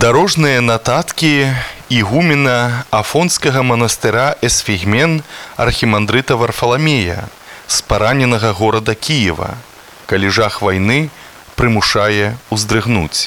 Дорожныя нататкі ігумена Афонскага манастыра Эсфігмен архімандрыта Варфаламея з параненага горада Кіева, калі жах вайны прымушае уздрыгнуць.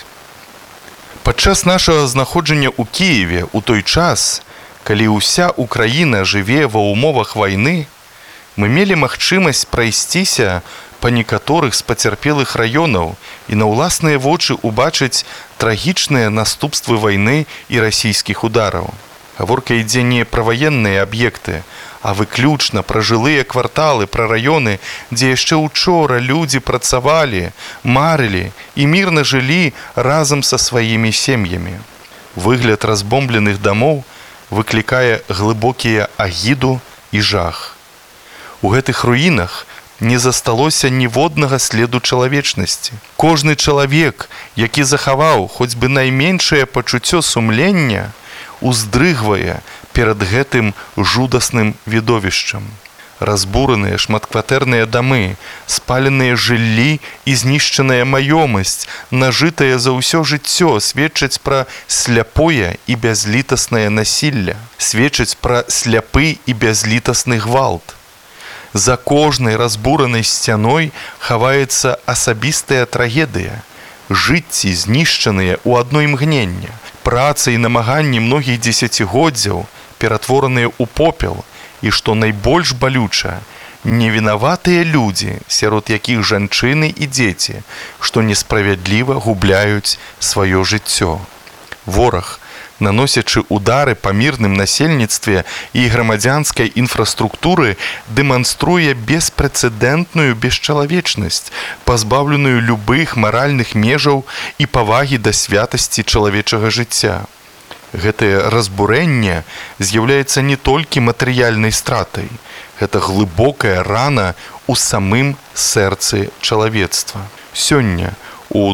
Падчас нашага знаходжання ў Кіеве ў той час, калі ўся Украіна жыве ва ўмовах вайны, мы мелі магчымасць прайсціся па некаторых з пацярпелых раёнаў і на ўласныя вочы ўбачыць трагічныя наступствы вайны і расійскіх удараў. Гаворка ідзе не пра ваенныя аб'екты, а выключна пра жылыя кварталы, пра раёны, дзе яшчэ учора людзі працавалі, марылі і мірна жылі разам са сваімі сем'ямі. Выгляд разбомбленых дамоў выклікае глыбокія агіду і жах. У гэтых руінах не засталося ніводнага следу чалавечнасці. Кожны чалавек, які захаваў хоць бы найменшае пачуццё сумлення, уздрыгвае перад гэтым жудасным відовішчам. Разбураныя шматкватэрныя дамы, спаленыя жыллі і знішчаная маёмасць, нажытая за ўсё жыццё, сведчаць пра сляпое і бязлітаснае насілля, сведчаць пра сляпы і бязлітасны гвалт. За кожнай разбуранай сцяной хаваецца асабістая трагедыя, жыцці знішчаныя ў адно імгненне, праца і намаганні многіх дзесяцігоддзяў ператвораныя ў попел, і, што найбольш балюча, невінаватыя людзі, сярод якіх жанчыны і дзеці, што несправядліва губляюць сваё жыццё. Вораг, наносячы удары па мірным насельніцтве і грамадзянскай інфраструктуры, дэманструе беспрэцэдэнтную бесчалавечнасць, пазбаўленую любых маральных межаў і павагі да святасці чалавечага жыцця. Гэтае разбурэнне з'яўляецца не толькі матэрыяльнай стратай, гэта глыбокая рана ў самым сэрцы чалавецтва. Сёння, у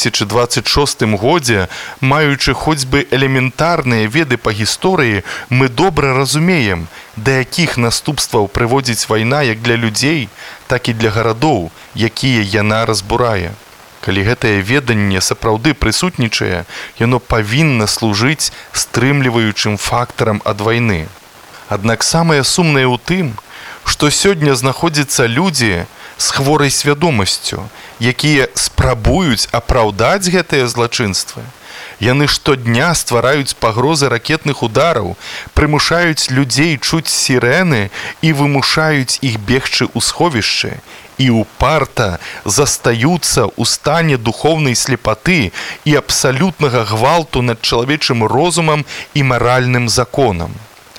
2026 годзе, маючы хоць бы элементарныя веды па гісторыі, мы добра разумеем, да якіх наступстваў прыводзіць вайна як для людзей, так і для гарадоў, якія яна разбурае. Калі гэтае веданне сапраўды прысутнічае, яно павінна служыць стрымліваючым фактарам ад вайны. Аднак самае сумнае ў тым, што сёння знаходзяцца людзі з хворай свядомасцю, якія спрабуюць апраўдаць гэтыя злачынствы. Яны штодня ствараюць пагрозы ракетных удараў, прымушаюць людзей чуць сірэны і вымушаюць іх бегчы ў сховішчы, і упарта застаюцца ў стане духоўнай слепаты і абсалютнага гвалту над чалавечым розумам і маральным законам.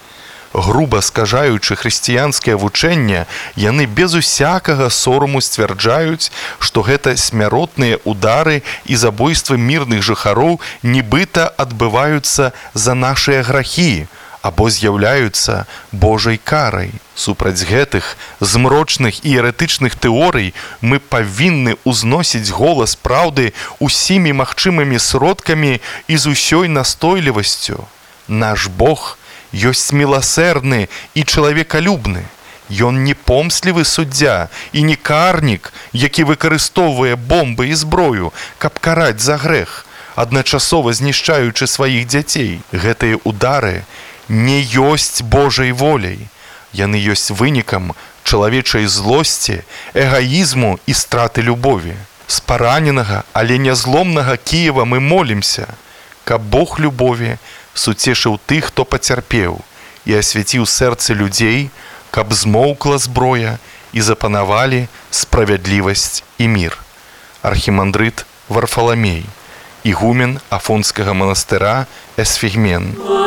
Груба скажаючы хрысціянскае вучэнне, яны без усякага сораму сцвярджаюць, што гэта смяротныя удары і забойствы мірных жыхароў нібыта адбываюцца за нашыя грахі або з'яўляюцца Божай карай. Супраць гэтых змрочных і еретычных тэорый мы павінны ўзносіць голас праўды усімі магчымымі сродкамі і з усёй настойлівасцю. Наш Бог ёсць міласэрны і чалавекалюбны. Ён не помслівы суддзя і не карнік, які выкарыстоўвае бомбы і зброю, каб караць за грэх, адначасова знішчаючы сваіх дзяцей. Гэтыя удары не ёсць Божай воляй. Яны ёсць вынікам чалавечай злосці, эгаізму і страты любові. З параненага, але нязломнага Кіева мы молімся, каб Бог любові суцешыў тых, хто пацярпеў, і асвяціў сэрцы людзей, каб змоўкла зброя і запанавалі справядлівасць і мір. Архімандрыт Варфаламей, ігумен Афонскага манастыра Эсфігмен.